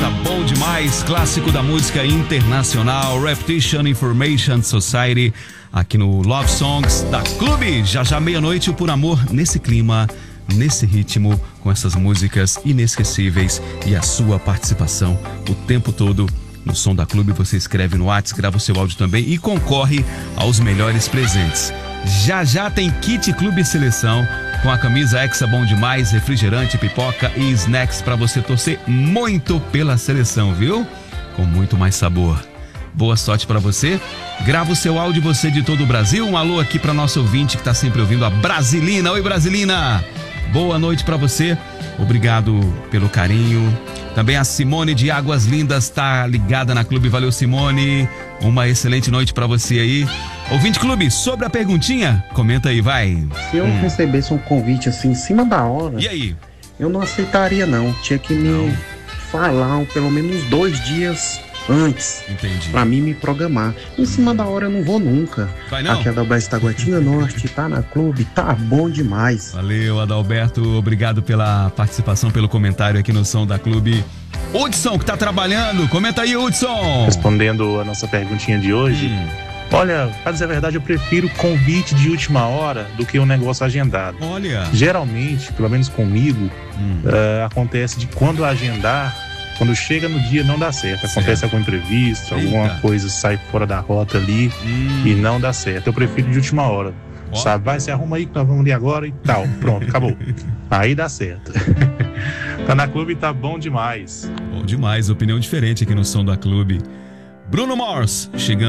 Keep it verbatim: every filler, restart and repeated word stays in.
Tá bom demais, clássico da música internacional, Repetition Information Society, aqui no Love Songs da Clube. Já já meia-noite, o Por Amor, nesse clima, nesse ritmo, com essas músicas inesquecíveis e a sua participação o tempo todo no Som da Clube. Você escreve no WhatsApp, grava o seu áudio também e concorre aos melhores presentes. Já já tem kit Clube Seleção com a camisa Hexa Bom Demais, refrigerante, pipoca e snacks para você torcer muito pela seleção, viu? Com muito mais sabor. Boa sorte para você. Grava o seu áudio, você de todo o Brasil. Um alô aqui para nosso ouvinte que tá sempre ouvindo, a Brasilina. Oi, Brasilina. Boa noite para você. Obrigado pelo carinho. Também a Simone de Águas Lindas tá ligada na Clube. Valeu, Simone. Uma excelente noite para você aí. Ouvinte Clube, sobre a perguntinha, comenta aí, vai. Se eu hum. recebesse um convite assim em cima da hora, e aí? Eu não aceitaria não. Tinha que me não. falar pelo menos dois dias antes. Entendi. Pra mim me programar. Em cima da hora eu não vou nunca. Vai não? Aqui é Adalberto Taguatinga Norte, tá na Clube, tá bom demais. Valeu, Adalberto, obrigado pela participação, pelo comentário aqui no Som da Clube. Hudson, que tá trabalhando, comenta aí, Hudson. Respondendo a nossa perguntinha de hoje, hum. olha, pra dizer a verdade, eu prefiro convite de última hora do que um negócio agendado. Olha. Geralmente, pelo menos comigo, hum. uh, acontece de quando agendar, quando chega no dia não dá certo. Acontece certo. algum imprevisto, Eita. alguma coisa sai fora da rota ali hum. e não dá certo. Eu prefiro de última hora. Oh. Sabe, vai, se arruma aí que nós vamos ali agora e tal. Pronto, acabou. Aí dá certo. Tá na Clube, tá bom demais. Bom demais, opinião diferente aqui no Som da Clube. Bruno Mars, chegando.